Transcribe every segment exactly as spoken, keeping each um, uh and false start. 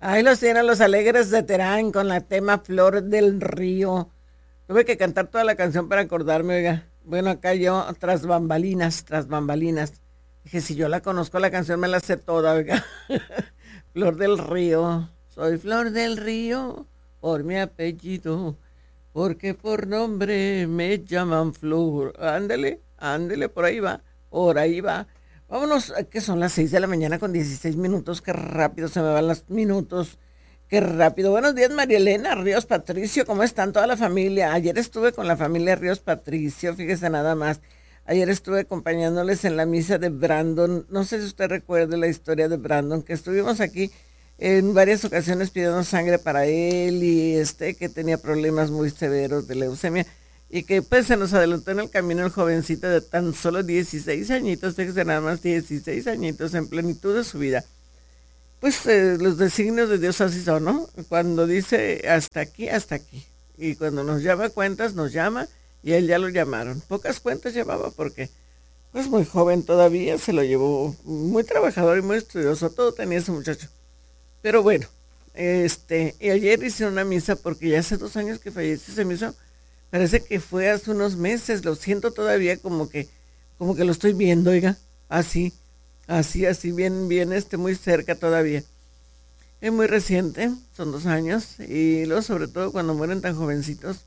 Ahí los tienen los Alegres de Terán con la tema Flor del Río. Tuve que cantar toda la canción para acordarme, oiga. Bueno, acá yo, tras bambalinas, tras bambalinas. Dije, si yo la conozco la canción, me la sé toda, oiga. Flor del Río. Soy Flor del Río por mi apellido, porque por nombre me llaman Flor. Ándele, ándele, por ahí va, por ahí va. Vámonos, que son las seis de la mañana con dieciséis minutos, qué rápido se me van los minutos, qué rápido. Buenos días, María Elena Ríos Patricio, ¿cómo están toda la familia? Ayer estuve con la familia Ríos Patricio, fíjese nada más. Ayer estuve acompañándoles en la misa de Brandon. No sé si usted recuerda la historia de Brandon, que estuvimos aquí en varias ocasiones pidiendo sangre para él y este que tenía problemas muy severos de leucemia. Y que pues se nos adelantó en el camino el jovencito de tan solo dieciséis añitos, fíjese nada más, dieciséis añitos en plenitud de su vida. Pues eh, los designios de Dios así son, ¿no? Cuando dice hasta aquí, hasta aquí. Y cuando nos llama a cuentas, nos llama y él ya lo llamaron. Pocas cuentas llevaba porque pues muy joven todavía, se lo llevó muy trabajador y muy estudioso, todo tenía ese muchacho. Pero bueno, este, y ayer hice una misa porque ya hace dos años que falleció, se me hizo. Parece que fue hace unos meses, lo siento todavía como que, como que lo estoy viendo, oiga, así, así, así, bien, bien, este, muy cerca todavía. Es muy reciente, son dos años, y luego sobre todo cuando mueren tan jovencitos.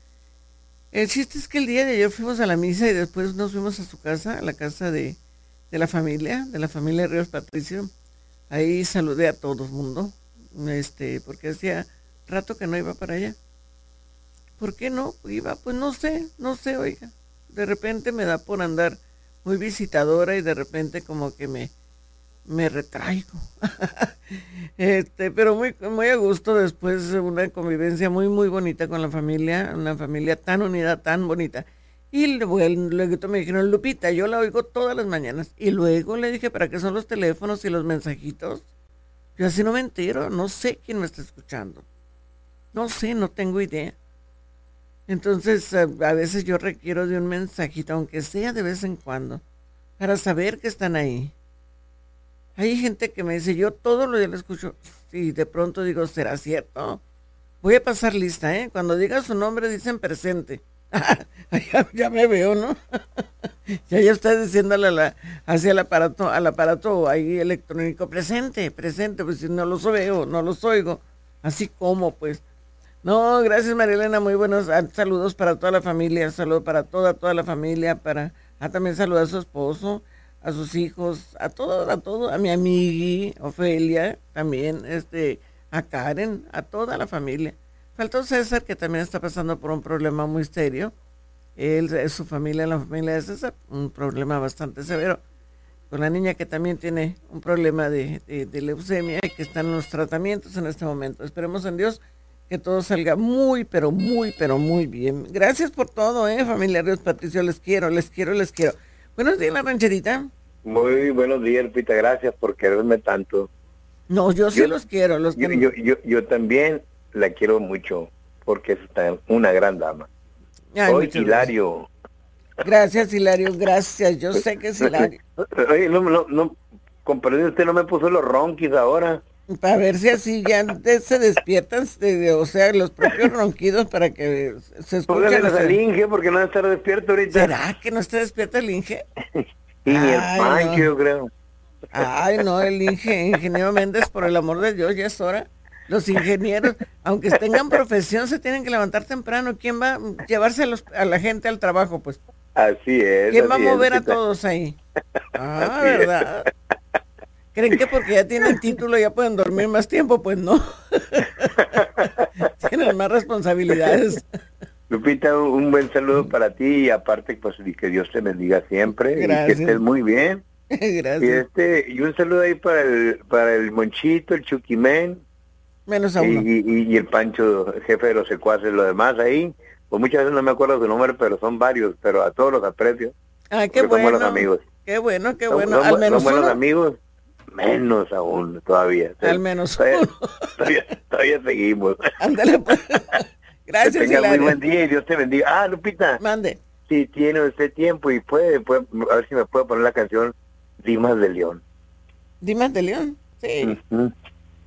El chiste es que el día de ayer fuimos a la misa y después nos fuimos a su casa, a la casa de, de la familia, de la familia Ríos Patricio. Ahí saludé a todo el mundo, este, porque hacía rato que no iba para allá. ¿Por qué no iba? Pues no sé, no sé, oiga. De repente me da por andar muy visitadora y de repente como que me, me retraigo. este, pero muy, muy a gusto después de una convivencia muy, muy bonita con la familia, una familia tan unida, tan bonita. Y luego, luego me dijeron, Lupita, yo la oigo todas las mañanas. Y luego le dije, ¿para qué son los teléfonos y los mensajitos? Yo así no me entero, no sé quién me está escuchando. No sé, no tengo idea. Entonces, a, a veces yo requiero de un mensajito, aunque sea de vez en cuando, para saber que están ahí. Hay gente que me dice, yo todo lo día lo escucho, y de pronto digo, ¿será cierto? Voy a pasar lista, ¿eh? Cuando diga su nombre, dicen presente. ya, ya me veo, ¿no? ya ya está diciéndole a la, hacia el aparato, al aparato ahí electrónico, presente, presente, pues si no los veo, no los oigo. Así como, pues. No, gracias María Elena, muy buenos ah, saludos para toda la familia, saludos para toda, toda la familia, para, ah, también saludar a su esposo, a sus hijos, a todo, a todo, a mi amigui, Ofelia, también, este, a Karen, a toda la familia. Faltó César, que también está pasando por un problema muy serio, él, su familia, la familia de César, un problema bastante severo, con la niña que también tiene un problema de, de, de leucemia y que está en los tratamientos en este momento. Esperemos en Dios que todo salga muy, pero muy, pero muy bien. Gracias por todo, ¿eh, familia Ríos Patricio? Les quiero, les quiero, les quiero. Buenos días, la rancherita. Muy buenos días, Lupita. Gracias por quererme tanto. No, yo sí yo, los quiero. Los yo, que... yo, yo, yo también la quiero mucho, porque es una gran dama. Ay, Soy Hilario. Gracias. gracias, Hilario, gracias. Yo sé que es Hilario. Oye, no, no, no, comprendí, usted no me puso los ronquis ahora. Para ver si así ya se despiertan, o sea, los propios ronquidos para que se escuchen. Pónganles al Inge porque no va a estar despierto ahorita. ¿Será que no está despierto el Inge? y ni el Pancho, no. yo creo. Ay, no, el Inge, ingeniero Méndez, por el amor de Dios, ya es hora. Los ingenieros, aunque tengan profesión, se tienen que levantar temprano. ¿Quién va a llevarse a, los, a la gente al trabajo, pues? Así es. ¿Quién va a mover es, a todos ahí? Ah, ¿verdad? Es. ¿Creen que porque ya tienen título ya pueden dormir más tiempo? Pues no. Tienen más responsabilidades. Lupita, un buen saludo para ti y aparte pues que Dios te bendiga siempre. Gracias. Y que estés muy bien. Gracias. Y este y un saludo ahí para el para el Monchito, el Chuquimén. Menos a uno. Y, y, y el Pancho, el jefe de los secuaces, lo demás ahí. Pues muchas veces no me acuerdo su nombre, pero son varios, pero a todos los aprecio. Ah, qué bueno. Son buenos amigos. Qué bueno, qué bueno. Son, Al son, menos son buenos uno. amigos. Menos aún, todavía. Al menos todavía, uno. Todavía, todavía seguimos. Ándale, pues. Gracias, que tenga Hilario. muy buen día y Dios te bendiga. Ah, Lupita. Mande. Si tiene usted tiempo y puede, puede, a ver si me puede poner la canción Dimas de León. ¿Dimas de León? Sí. Uh-huh.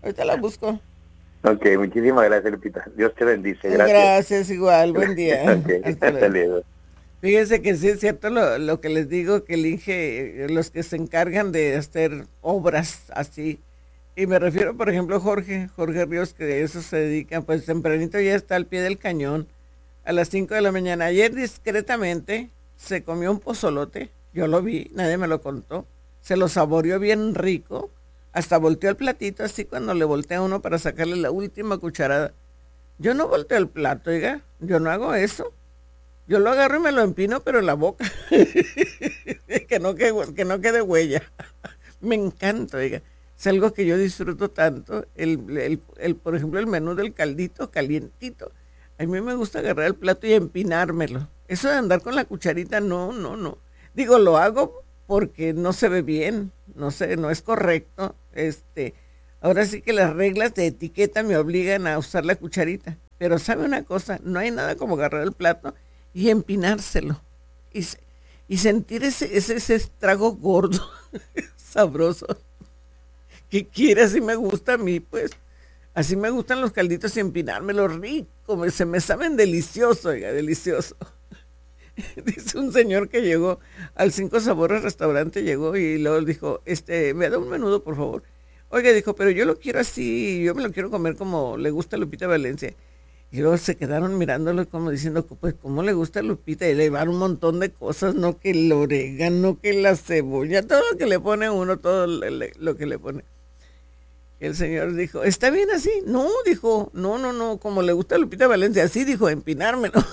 Ahorita la busco. Ok, muchísimas gracias, Lupita. Dios te bendice. Gracias. Gracias, igual. Buen día. Okay. Hasta, Hasta luego. Fíjense que sí es cierto lo, lo que les digo, que elige los que se encargan de hacer obras así. Y me refiero, por ejemplo, a Jorge, Jorge Ríos, que de eso se dedica, pues tempranito ya está al pie del cañón, a las cinco de la mañana. Ayer discretamente se comió un pozolote, yo lo vi, nadie me lo contó, se lo saboreó bien rico, hasta volteó el platito así cuando le voltea uno para sacarle la última cucharada. Yo no volteo el plato, oiga, yo no hago eso. Yo lo agarro y me lo empino, pero en la boca. que, no quede, que no quede huella. Me encanta, oiga. Es algo que yo disfruto tanto. El, el, el, por ejemplo, el menú del caldito calientito. A mí me gusta agarrar el plato y empinármelo. Eso de andar con la cucharita, no, no, no. Digo, lo hago porque no se ve bien, no sé, no es correcto. Este, ahora sí que las reglas de etiqueta me obligan a usar la cucharita. Pero sabe una cosa, no hay nada como agarrar el plato y empinárselo. Y, y sentir ese, ese, ese estrago gordo, sabroso. ¿Qué quiere? Así me gusta a mí, pues. Así me gustan los calditos y empinármelo rico. Se me saben delicioso, oiga, delicioso. Dice un señor que llegó al Cinco Sabores restaurante, llegó y luego dijo, este, me da un menudo, por favor. Oiga, dijo, pero yo lo quiero así, yo me lo quiero comer como le gusta a Lupita Valencia. Y luego se quedaron mirándolo como diciendo, pues, ¿cómo le gusta a Lupita? Y le van un montón de cosas, no que el orégano, que la cebolla, todo lo que le pone uno, todo le, lo que le pone. El señor dijo, ¿está bien así? No, dijo, no, no, no, como le gusta a Lupita Valencia, así, dijo, empinármelo.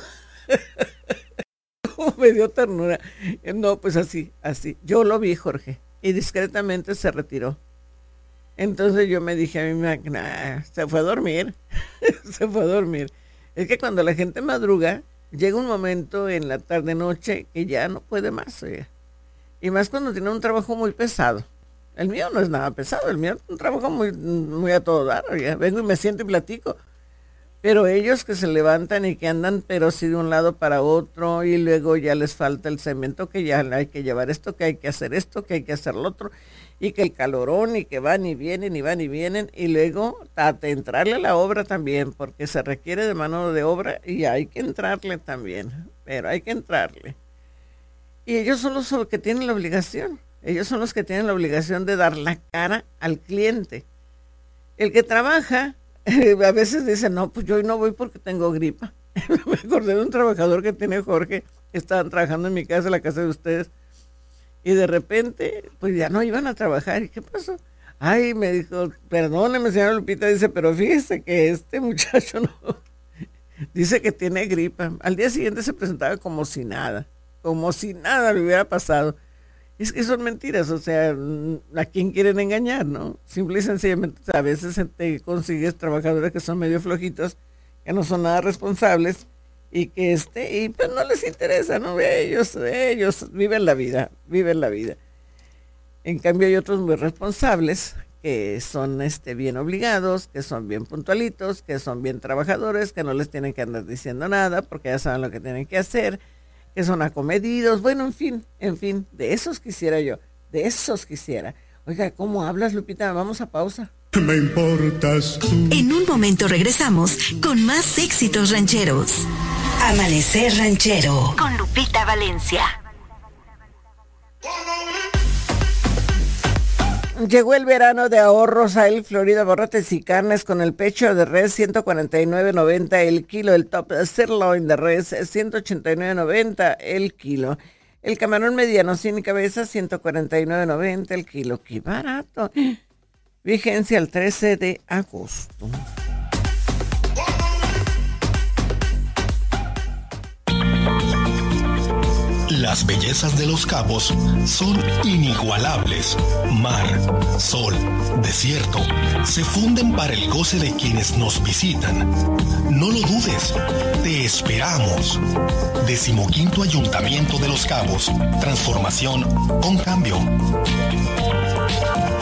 Me dio ternura. No, pues así, así. Yo lo vi, Jorge, y discretamente se retiró. Entonces yo me dije a mí, nah, se fue a dormir, se fue a dormir. Es que cuando la gente madruga, llega un momento en la tarde-noche que ya no puede más, oiga. Y más cuando tiene un trabajo muy pesado. El mío no es nada pesado, el mío es un trabajo muy, muy a todo dar, oiga. Vengo y me siento y platico. Pero ellos que se levantan y que andan, pero sí de un lado para otro, y luego ya les falta el cemento, que ya hay que llevar esto, que hay que hacer esto, que hay que hacer lo otro, y que el calorón, y que van y vienen, y van y vienen, y luego a entrarle a la obra también, porque se requiere de mano de obra, y hay que entrarle también, pero hay que entrarle. Y ellos son los que tienen la obligación, ellos son los que tienen la obligación de dar la cara al cliente. El que trabaja, a veces dice, no, pues yo hoy no voy porque tengo gripa. Me acordé de un trabajador que tiene Jorge, que estaban trabajando en mi casa, en la casa de ustedes, y de repente, pues ya no iban a trabajar. ¿Y qué pasó? Ay, me dijo, perdóneme, señora Lupita, dice, pero fíjese que este muchacho no, dice que tiene gripa. Al día siguiente se presentaba como si nada, como si nada le hubiera pasado. Es que son mentiras, o sea, ¿a quién quieren engañar, no? Simple y sencillamente, a veces te consigues trabajadores que son medio flojitos, que no son nada responsables, y que este, y pues no les interesa, ¿no? Ellos, ellos viven la vida, viven la vida. En cambio hay otros muy responsables, que son este bien obligados, que son bien puntualitos, que son bien trabajadores, que no les tienen que andar diciendo nada, porque ya saben lo que tienen que hacer, que son acomedidos, bueno, en fin, en fin, de esos quisiera yo, de esos quisiera. Oiga, ¿cómo hablas, Lupita? Vamos a pausa. Me importas tú. En un momento regresamos con más éxitos rancheros. Amanecer Ranchero con Lupita Valencia. Llegó el verano de ahorros a El Florida Barrotes y Carnes con el pecho de res ciento cuarenta y nueve noventa el kilo, el top sirloin de res ciento ochenta y nueve noventa el kilo, el camarón mediano sin cabeza ciento cuarenta y nueve noventa el kilo. ¡Qué barato! Vigencia el trece de agosto. Las bellezas de Los Cabos son inigualables. Mar, sol, desierto, se funden para el goce de quienes nos visitan. No lo dudes, te esperamos. Decimoquinto Ayuntamiento de Los Cabos. Transformación con cambio.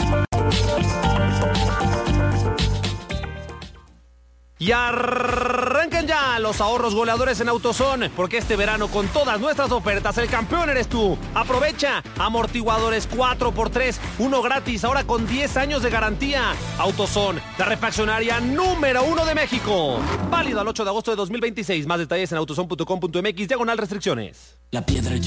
Y arranca Arrancan ya los ahorros goleadores en AutoZone, porque este verano con todas nuestras ofertas el campeón eres tú. Aprovecha amortiguadores cuatro por tres, uno gratis, ahora con diez años de garantía. AutoZone, la refaccionaria número uno de México. Válido al ocho de agosto de dos mil veintiséis. Más detalles en autozone punto com punto m x, diagonal restricciones. La piedra